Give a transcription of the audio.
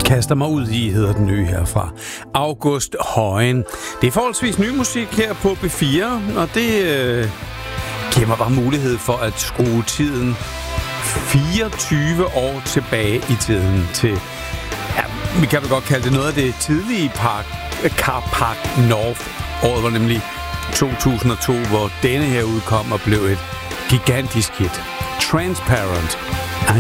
Kaster mig ud i, hedder den nye herfra. August Højen. Det er forholdsvis ny musik her på B4, og det giver mig bare mulighed for at skrue tiden 24 år tilbage i tiden til, ja, vi kan vel godt kalde det noget af det tidlige Car Park North. Året var nemlig 2002, hvor denne her udkom og blev et gigantisk hit. Transparent.